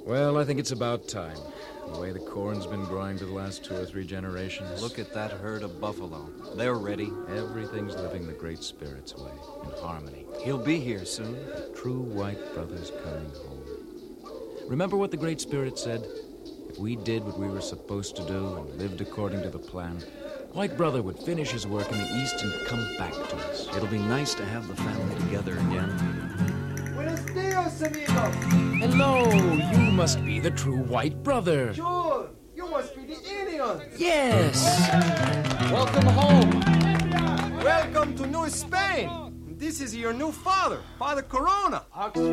Well, I think it's about time. The way the corn's been growing for the last 2 or 3 generations. Look at that herd of buffalo. They're ready. Everything's living the Great Spirit's way, in harmony. He'll be here soon. True white brothers coming home. Remember what the Great Spirit said? If we did what we were supposed to do and lived according to the plan, White Brother would finish his work in the East and come back to us. It'll be nice to have the family together again. Buenos dias, amigos. Hello, you must be the true White Brother. Sure, you must be the Indians. Yes. Welcome home. Welcome to New Spain. This is your new father, Father Corona.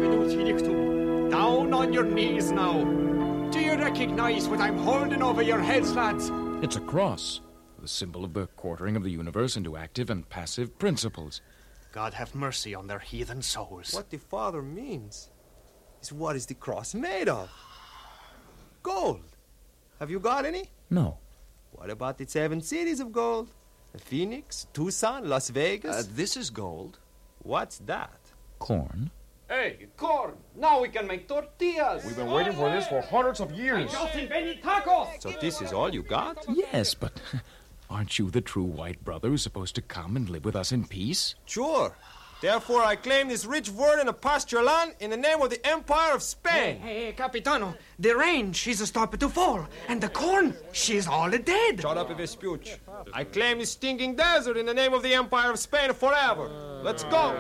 Down on your knees now. Do you recognize what I'm holding over your heads, lads? It's a cross, the symbol of the quartering of the universe into active and passive principles. God have mercy on their heathen souls. What the Father means is what is the cross made of? Gold. Have you got any? No. What about the 7 cities of gold? Phoenix, Tucson, Las Vegas? This is gold. What's that? Corn? Hey, corn! Now we can make tortillas! We've been waiting for this for hundreds of years. So this is all you got? Yes, but aren't you the true White Brother who's supposed to come and live with us in peace? Sure. Therefore, I claim this rich word and a pasture land in the name of the Empire of Spain. Hey, Capitano, the rain, she's a started to fall, and the corn, she's all dead. Shut up, Vespucci. I claim this stinking desert in the name of the Empire of Spain forever. Let's go.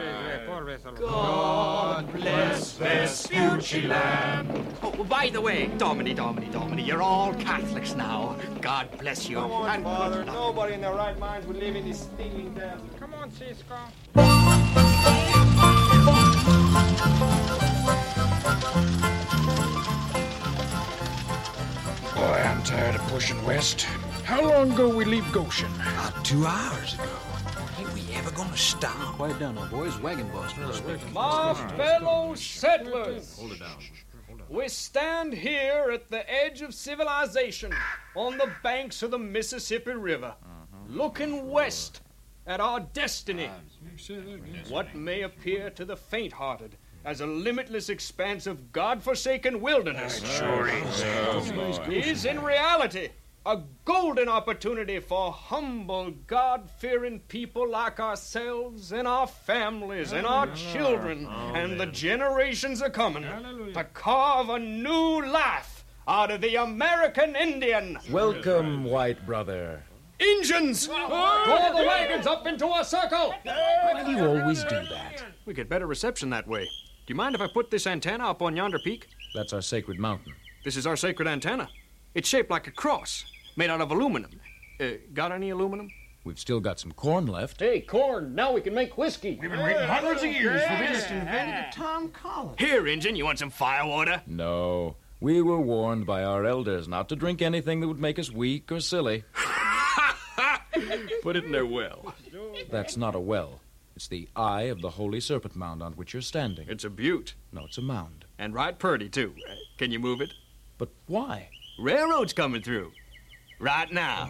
God bless Vespucci land. Oh, by the way, Domini, you're all Catholics now. God bless you. Come on, Father. Nobody in their right mind would live in this stinking desert. Come on, Cisco. Boy, I'm tired of pushing west. How long ago we leave Goshen? About 2 hours ago. Ain't we ever gonna stop? Quiet down now, boys. Wagon boss. My fellow settlers, Hold it down. we stand here at the edge of civilization on the banks of the Mississippi River, looking west at our destiny. What may appear to the faint-hearted as a limitless expanse of God-forsaken wilderness is in reality a golden opportunity for humble, God-fearing people like ourselves and our families and our children and the generations a coming to carve a new life out of the American Indian. Welcome, White Brother. Injuns! Draw the wagons up into a circle! Why do you always do that? We get better reception that way. Do you mind if I put this antenna up on yonder peak? That's our sacred mountain. This is our sacred antenna. It's shaped like a cross, made out of aluminum. Got any aluminum? We've still got some corn left. Hey, corn, now we can make whiskey. We've been waiting hundreds of years for this. Invented the Tom Collins. Here, Injun, you want some firewater? No. We were warned by our elders not to drink anything that would make us weak or silly. Put it in their well. That's not a well. It's the eye of the Holy Serpent Mound on which you're standing. It's a butte. No, it's a mound. And right purty, too. Can you move it? But why? Railroad's coming through. Right now.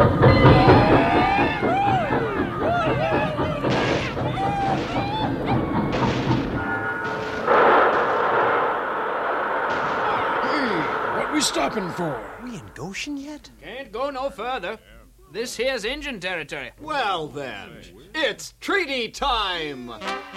What we stopping for? We in Goshen yet? Can't go no further. This here's Injun territory. Well, then, it's treaty time.